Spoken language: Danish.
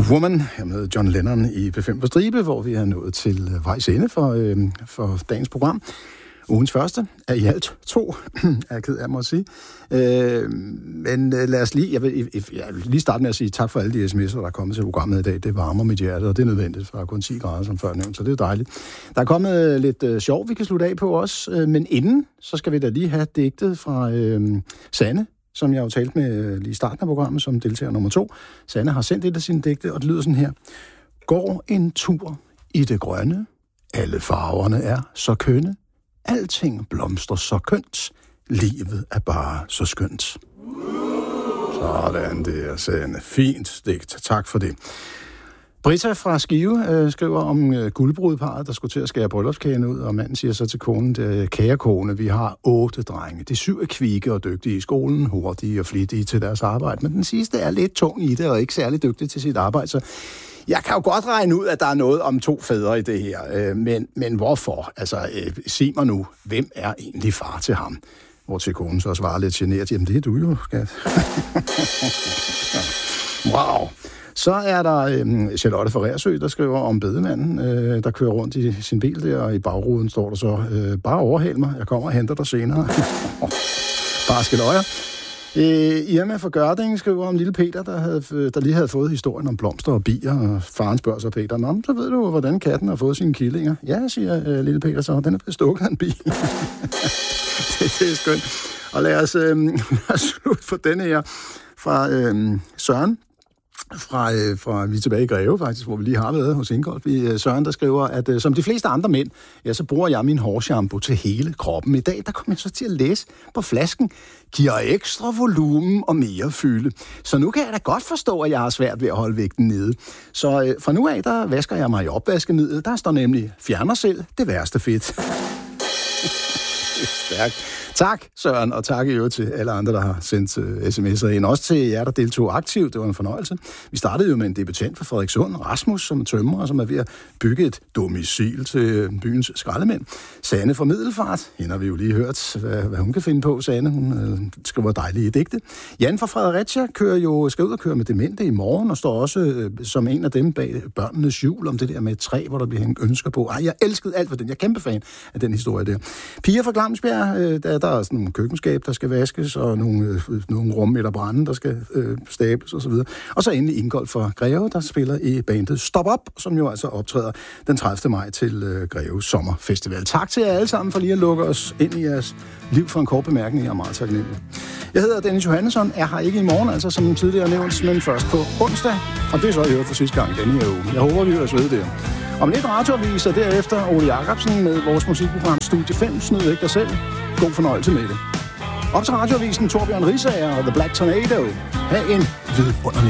Woman, her med John Lennon i P5 på stribe, hvor vi er nået til vejs ende for dagens program. Ugens første er i alt 2, er jeg ked af mig at sige. Men lad os lige, jeg vil lige starte med at sige tak for alle de sms'er, der er kommet til programmet i dag. Det varmer mit hjerte, og det er nødvendigt, for der er kun 10 grader som før nævnt, så det er dejligt. Der er kommet lidt sjov, vi kan slutte af på også, men inden, så skal vi da lige have digtet fra Sanne, som jeg jo talte med lige i starten af programmet, som deltager nummer 2. Sanne har sendt et af sine digte, og det lyder sådan her. Går en tur i det grønne, alle farverne er så kønne, alting blomstrer så kønt, livet er bare så skønt. Sådan, det er Sanne. Fint digt, tak for det. Britta fra Skive skriver om guldbrudparret, der skulle til at skære bryllupskagen ud, og manden siger så til konen, kære kone, vi har 8 drenge. De 7 er kvikke og dygtige i skolen, hurtige og flittige til deres arbejde, men den sidste er lidt tung i det og ikke særlig dygtig til sit arbejde, så jeg kan jo godt regne ud, at der er noget om 2 fædre i det her, men hvorfor? Altså, sig mig nu, hvem er egentlig far til ham? Hvortil konen så svarer lidt genert, jamen det er du jo, skat. Wow. Så er der Charlotte fra Reersø, der skriver om bedemanden, der kører rundt i sin bil der, og i bagruden står der så, bare overhæld mig, jeg kommer og henter dig senere. Bare skeløjer. Irma fra Gørding skriver om lille Peter, der lige havde fået historien om blomster og bier, og faren spørger så Peter, nå, så ved du, hvordan katten har fået sine killinger. Ja, siger lille Peter så, den er blevet stukket af en bi. det er skønt. Og lad os slutte for denne her fra Søren. Fra vi er tilbage i Greve, faktisk, hvor vi lige har været hos Ingolf. Søren, der skriver, at som de fleste andre mænd, ja, så bruger jeg min hårshampoo til hele kroppen. I dag, der kommer jeg så til at læse på flasken, giver ekstra volumen og mere fylde. Så nu kan jeg da godt forstå, at jeg har svært ved at holde vægten nede. Så fra nu af, der vasker jeg mig i opvaskemiddel. Der står nemlig, fjerner selv det værste fedt. Stærkt. Tak, Søren, og tak i øvrigt til alle andre, der har sendt sms'er ind. Også til jer, der deltog aktivt. Det var en fornøjelse. Vi startede jo med en debutant fra Frederikssund, Rasmus, som tømrer, som er ved at bygge et domicil til byens skraldemænd. Sanne fra Middelfart, hende har vi jo lige hørt, hvad hun kan finde på, Sanne. Hun skriver dejlige digte. Jan fra Fredericia skal ud og køre med demente i morgen, og står også som en af dem bag børnenes jul, om det der med et træ, hvor der bliver hængt ønsker på. Ej, jeg elskede alt for den. Jeg er kæmpe fan af den historie der. Pia fra Glamsbjerg, der er sådan nogle køkkenskab, der skal vaskes, og nogle rum eller brænde, der skal stables osv. Og så endelig Ingolf fra Greve, der spiller i bandet Stop Up, som jo altså optræder den 30. maj til Greve Sommerfestival. Tak til jer alle sammen for lige at lukke os ind i jeres liv for en kort bemærkning. Jeg er meget taknemmelig. Jeg hedder Dennis Johannesson, er her ikke i morgen, altså som tidligere nævnt, men først på onsdag, og det er så jeg hørt for sidste gang i denne her uge. Jeg håber, vi høres ved der. Om lidt radioavis, og derefter Ole Jacobsen med vores musikprogram Studie 5, Snyd ikke dig selv. God fornøjelse med det. Op til radioavisen Torbjørn Risager og The Black Tornado. Ha' en vidunderlig